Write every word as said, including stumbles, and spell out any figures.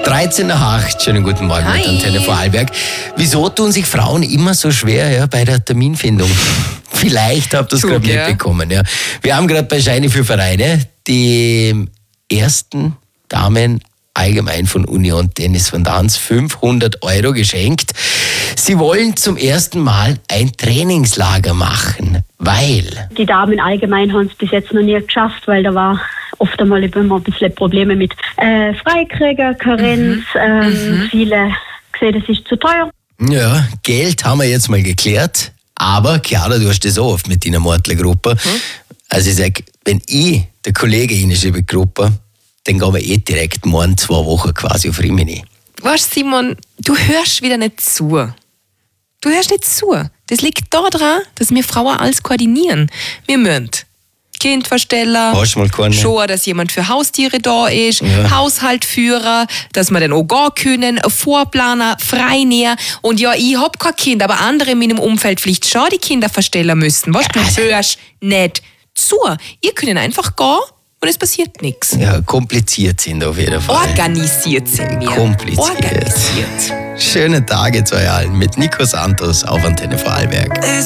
dreizehn nach acht, schönen guten Morgen Hi. mit Antenne Vorarlberg. Wieso tun sich Frauen immer so schwer ja, bei der Terminfindung? Vielleicht habt ihr es So, gerade gell? mitbekommen. Ja. Wir haben gerade bei Scheine für Vereine die ersten Damen allgemein von Union Tennis von Danz fünfhundert Euro geschenkt. Sie wollen zum ersten Mal ein Trainingslager machen, weil... Die Damen allgemein haben es bis jetzt noch nie geschafft, weil da war oft einmal immer ein bisschen Probleme mit äh, Freikriegen, Karenz, Mhm. ähm, mhm. viele gesehen, das ist zu teuer. Ja, Geld haben wir jetzt mal geklärt, aber Chiara, du hast das auch oft mit deiner Mortler-Gruppe. Hm? Also ich sag, wenn ich der Kollege hinschreibe, Gruppe, dann gehen wir eh direkt morgen zwei Wochen quasi auf Rimini. Weißt du, Simon, du hörst wieder nicht zu. Du hörst nicht zu. Das liegt daran, dass wir Frauen alles koordinieren. Wir müssen Kindversteller, Hast du mal keine? schauen, dass jemand für Haustiere da ist, Ja. Haushalt führen, dass wir den auch gehen können, Vorplaner, Freinäher. Und ja, ich hab kein Kind, aber andere in meinem Umfeld vielleicht schon die Kinder verstellen müssen. Weißt du, du hörst nicht zu. Ihr könnt einfach gehen und es passiert nichts. Ja, kompliziert sind auf jeden Fall. Organisiert sind wir. Kompliziert. Organisiert. Schöne Tage zu euch allen mit Nico Santos auf Antenne Vorarlberg.